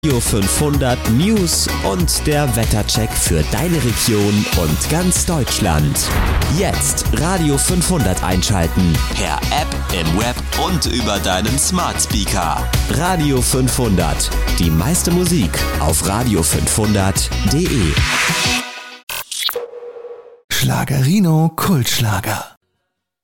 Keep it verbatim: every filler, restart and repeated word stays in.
Radio fünfhundert News und der Wettercheck für deine Region und ganz Deutschland. Jetzt Radio fünfhundert einschalten. Per App, im Web und über deinen Smart Speaker. Radio fünfhundert. Die meiste Musik auf radio fünfhundert punkt de. Schlagerino Kultschlager.